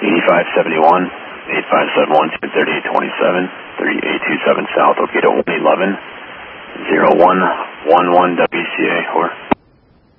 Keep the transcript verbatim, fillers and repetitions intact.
eighty-five seventy-one, eight five seven one, two thirty-eight twenty-seven, thirty-eight twenty-seven South, located at one eleven, zero one one one W C A, over.